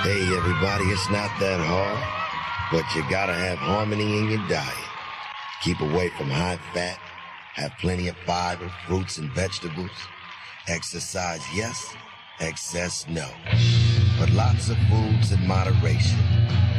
Hey, everybody, it's not that hard, but you gotta have harmony in your diet. Keep away from high fat, have plenty of fiber, fruits, and vegetables. Exercise, yes, excess, no. But lots of foods in moderation.